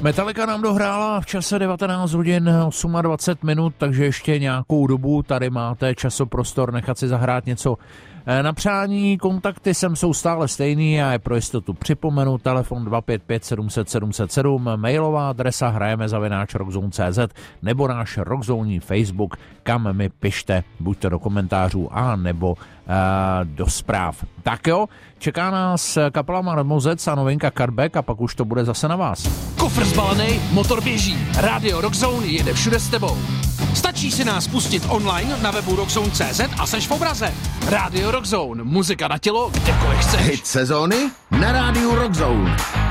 Metallica nám dohrála v čase 19 hodin 28 minut, takže ještě nějakou dobu tady máte časoprostor nechat si zahrát něco na přání. Kontakty sem jsou stále stejný a je pro jistotu připomenu telefon 255 700 707, mailová adresa hrajeme@rockzone.cz nebo náš Rockzone Facebook, kam mi pište, buď to do komentářů a nebo do zpráv. Tak jo, čeká nás kapela Marmozec a novinka Cutback a pak už to bude zase na vás. Kofr zbalený, motor běží, rádio Rockzone jede všude s tebou. Stačí si nás pustit online na webu rockzone.cz a seš v obraze. Rádio Rockzone, muzika na tělo, kdekoliv chceš. Hit sezóny na rádiu Rockzone.